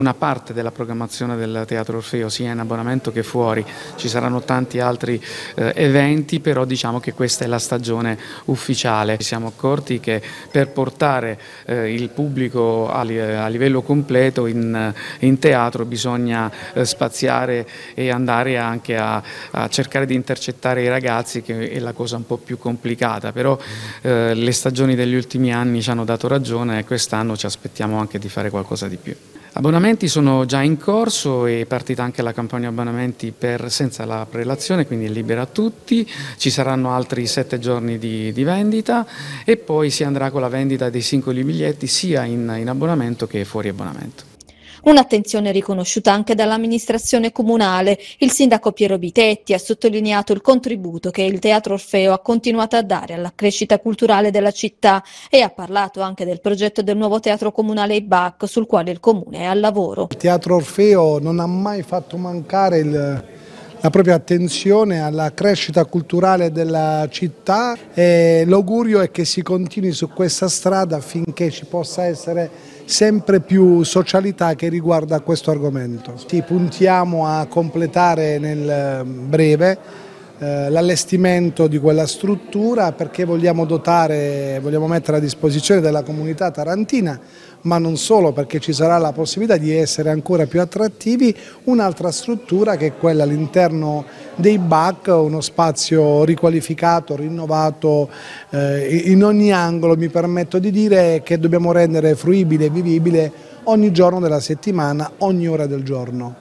Una parte della programmazione del Teatro Orfeo sia in abbonamento che fuori, ci saranno tanti altri eventi, però diciamo che questa è la stagione ufficiale. Ci siamo accorti che per portare il pubblico a livello completo in teatro bisogna spaziare e andare anche a cercare di intercettare i ragazzi, che è la cosa un po' più complicata, però le stagioni degli ultimi anni ci hanno dato ragione e quest'anno ci aspettiamo anche di fare qualcosa di più. Abbonamenti sono già in corso, è partita anche la campagna abbonamenti senza la prelazione, quindi è libera a tutti, ci saranno altri 7 giorni di vendita e poi si andrà con la vendita dei singoli biglietti sia in abbonamento che fuori abbonamento. Un'attenzione riconosciuta anche dall'amministrazione comunale. Il sindaco Piero Bitetti ha sottolineato il contributo che il Teatro Orfeo ha continuato a dare alla crescita culturale della città e ha parlato anche del progetto del nuovo teatro comunale IBAC, sul quale il comune è al lavoro. Il Teatro Orfeo non ha mai fatto mancare la propria attenzione alla crescita culturale della città e l'augurio è che si continui su questa strada affinché ci possa essere sempre più socialità che riguarda questo argomento. Puntiamo a completare nel breve l'allestimento di quella struttura perché vogliamo mettere a disposizione della comunità tarantina, ma non solo, perché ci sarà la possibilità di essere ancora più attrattivi, un'altra struttura che è quella all'interno dei BAC, uno spazio riqualificato, rinnovato in ogni angolo, mi permetto di dire, che dobbiamo rendere fruibile e vivibile ogni giorno della settimana, ogni ora del giorno.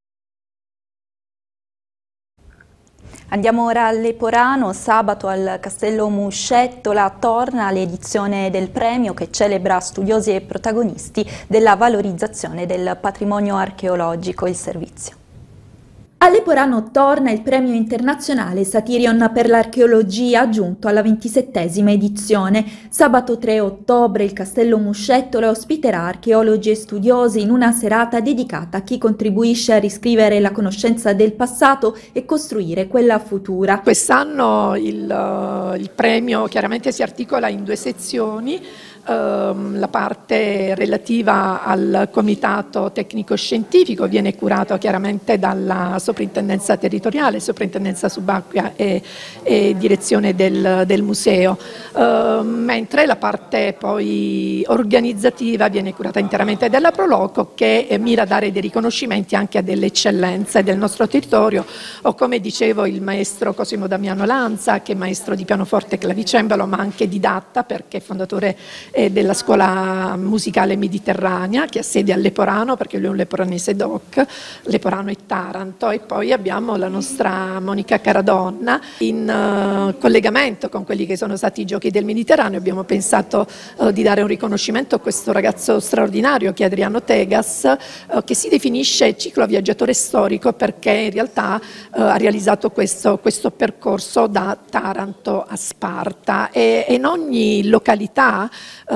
Andiamo ora a Leporano. Sabato al Castello Muscettola torna l'edizione del premio che celebra studiosi e protagonisti della valorizzazione del patrimonio archeologico, il servizio. A Leporano torna il premio internazionale Satirion per l'archeologia, giunto alla 27ª edizione. Sabato 3 ottobre il Castello Muscettola ospiterà archeologi e studiosi in una serata dedicata a chi contribuisce a riscrivere la conoscenza del passato e costruire quella futura. Quest'anno il premio chiaramente si articola in 2 sezioni. La parte relativa al comitato tecnico-scientifico viene curato chiaramente dalla soprintendenza territoriale, soprintendenza subacquea e direzione del museo, mentre la parte poi organizzativa viene curata interamente dalla Proloco, che mira a dare dei riconoscimenti anche a delle eccellenze del nostro territorio, o come dicevo il maestro Cosimo Damiano Lanza, che è maestro di pianoforte e clavicembalo ma anche didatta, perché è fondatore della scuola musicale mediterranea, che ha sede a Leporano perché lui è un leporanese doc, Leporano e Taranto, e poi abbiamo la nostra Monica Caradonna. In collegamento con quelli che sono stati i Giochi del Mediterraneo abbiamo pensato di dare un riconoscimento a questo ragazzo straordinario che è Adriano Tegas, che si definisce cicloviaggiatore storico perché in realtà ha realizzato questo percorso da Taranto a Sparta e in ogni località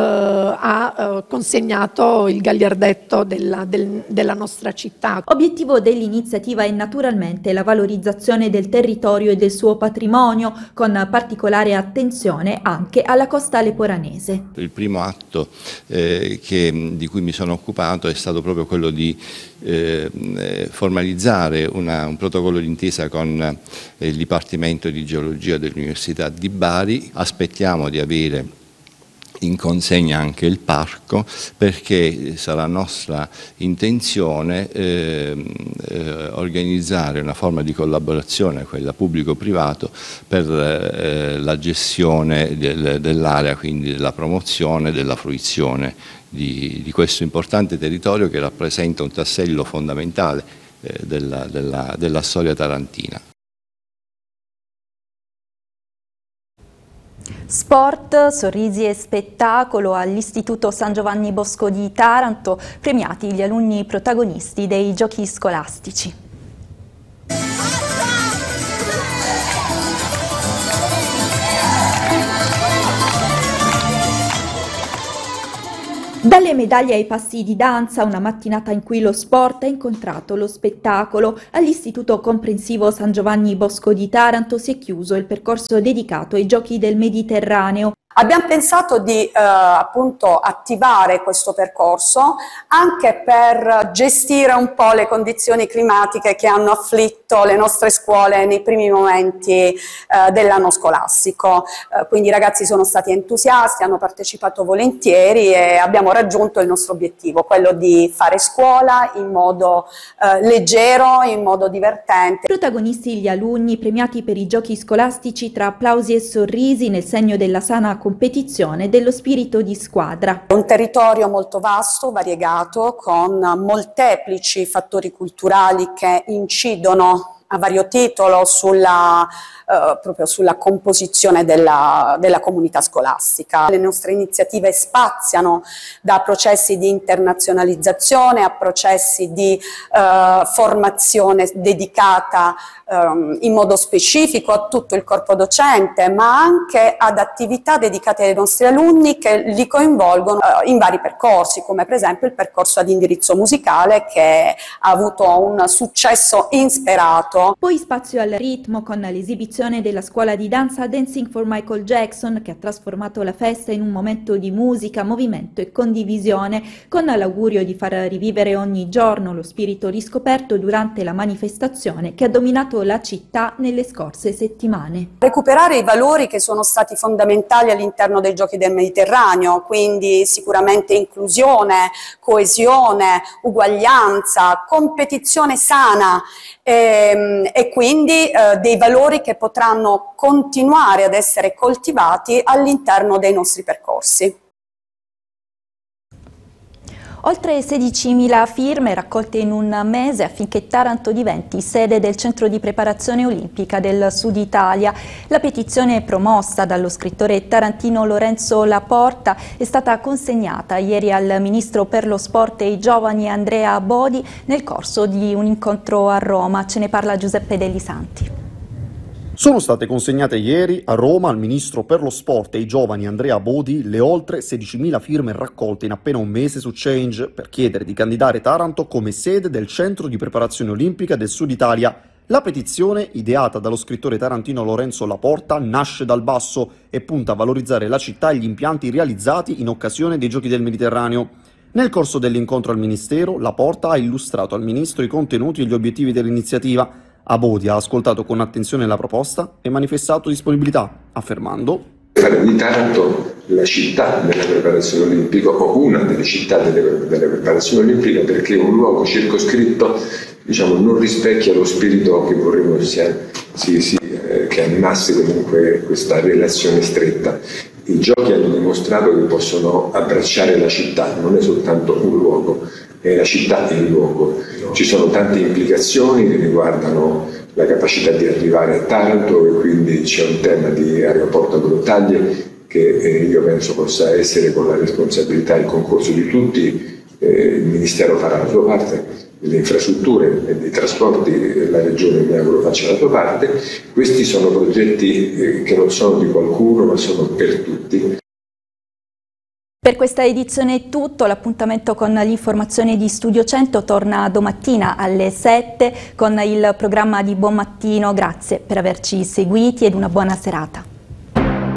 ha consegnato il gagliardetto della nostra città. Obiettivo dell'iniziativa è naturalmente la valorizzazione del territorio e del suo patrimonio, con particolare attenzione anche alla costa leporanese. Il primo atto di cui mi sono occupato è stato proprio quello di formalizzare un protocollo d'intesa con il Dipartimento di Geologia dell'Università di Bari. Aspettiamo di avere in consegna anche il parco, perché sarà nostra intenzione organizzare una forma di collaborazione, quella pubblico-privato, per la gestione dell'area, quindi della promozione, della fruizione di questo importante territorio che rappresenta un tassello fondamentale della storia tarantina. Sport, sorrisi e spettacolo all'Istituto San Giovanni Bosco di Taranto, premiati gli alunni protagonisti dei giochi scolastici. Dalle medaglie ai passi di danza, una mattinata in cui lo sport ha incontrato lo spettacolo. All'Istituto Comprensivo San Giovanni Bosco di Taranto si è chiuso il percorso dedicato ai Giochi del Mediterraneo. Abbiamo pensato di appunto attivare questo percorso anche per gestire un po' le condizioni climatiche che hanno afflitto le nostre scuole nei primi momenti dell'anno scolastico. Quindi i ragazzi sono stati entusiasti, hanno partecipato volentieri e abbiamo raggiunto il nostro obiettivo, quello di fare scuola in modo leggero, in modo divertente. Protagonisti gli alunni premiati per i giochi scolastici tra applausi e sorrisi nel segno della sana competizione e dello spirito di squadra. Un territorio molto vasto, variegato, con molteplici fattori culturali che incidono a vario titolo proprio sulla composizione della comunità scolastica. Le nostre iniziative spaziano da processi di internazionalizzazione a processi di formazione dedicata in modo specifico a tutto il corpo docente, ma anche ad attività dedicate ai nostri alunni che li coinvolgono in vari percorsi, come per esempio il percorso ad indirizzo musicale che ha avuto un successo insperato. Poi spazio al ritmo con l'esibizione della scuola di danza Dancing for Michael Jackson, che ha trasformato la festa in un momento di musica, movimento e condivisione, con l'augurio di far rivivere ogni giorno lo spirito riscoperto durante la manifestazione che ha dominato la città nelle scorse settimane. Recuperare i valori che sono stati fondamentali all'interno dei Giochi del Mediterraneo, quindi sicuramente inclusione, coesione, uguaglianza, competizione sana e quindi dei valori che potranno continuare ad essere coltivati all'interno dei nostri percorsi. Oltre 16.000 firme raccolte in un mese affinché Taranto diventi sede del Centro di Preparazione Olimpica del Sud Italia. La petizione promossa dallo scrittore tarantino Lorenzo Laporta è stata consegnata ieri al Ministro per lo Sport e i Giovani Andrea Bodi nel corso di un incontro a Roma. Ce ne parla Giuseppe Delisanti. Sono state consegnate ieri a Roma al Ministro per lo Sport e i Giovani Andrea Bodi le oltre 16.000 firme raccolte in appena un mese su Change per chiedere di candidare Taranto come sede del Centro di Preparazione Olimpica del Sud Italia. La petizione, ideata dallo scrittore tarantino Lorenzo Laporta, nasce dal basso e punta a valorizzare la città e gli impianti realizzati in occasione dei Giochi del Mediterraneo. Nel corso dell'incontro al Ministero, Laporta ha illustrato al Ministro i contenuti e gli obiettivi dell'iniziativa. Bodi ha ascoltato con attenzione la proposta e manifestato disponibilità, affermando: fare di Taranto la città della preparazione olimpica o una delle città delle preparazioni olimpiche, perché un luogo circoscritto non rispecchia lo spirito che vorremmo che animasse comunque questa relazione stretta. I giochi hanno dimostrato che possono abbracciare la città, non è soltanto un luogo, è la città e il luogo. Ci sono tante implicazioni che riguardano la capacità di arrivare a Taranto e quindi c'è un tema di aeroporto a Grottaglie che io penso possa essere, con la responsabilità e il concorso di tutti, il Ministero farà la sua parte, le infrastrutture e dei trasporti la Regione mi auguro faccia la sua parte. Questi sono progetti che non sono di qualcuno ma sono per tutti. Per questa edizione è tutto, l'appuntamento con l'informazione di Studio 100 torna domattina alle 7 con il programma di Buon Mattino. Grazie per averci seguiti ed una buona serata.